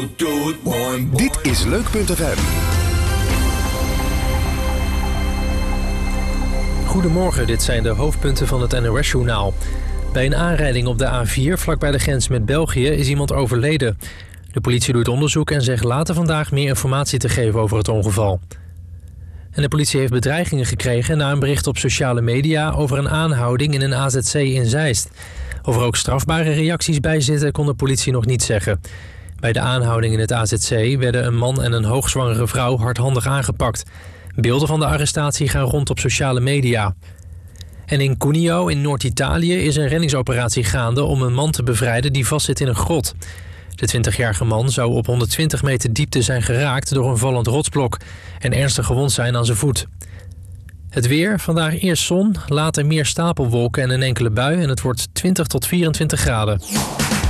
Dit is Leuk.fm. Goedemorgen, dit zijn de hoofdpunten van het NOS-journaal. Bij een aanrijding op de A4, vlakbij de grens met België, is iemand overleden. De politie doet onderzoek en zegt later vandaag meer informatie te geven over het ongeval. En de politie heeft bedreigingen gekregen na een bericht op sociale media over een aanhouding in een AZC in Zeist. Of er ook strafbare reacties bij zitten, kon de politie nog niet zeggen. Bij de aanhouding in het AZC werden een man en een hoogzwangere vrouw hardhandig aangepakt. Beelden van de arrestatie gaan rond op sociale media. En in Cuneo in Noord-Italië is een reddingsoperatie gaande om een man te bevrijden die vastzit in een grot. De 20-jarige man zou op 120 meter diepte zijn geraakt door een vallend rotsblok en ernstig gewond zijn aan zijn voet. Het weer, vandaag eerst zon, later meer stapelwolken en een enkele bui en het wordt 20 tot 24 graden.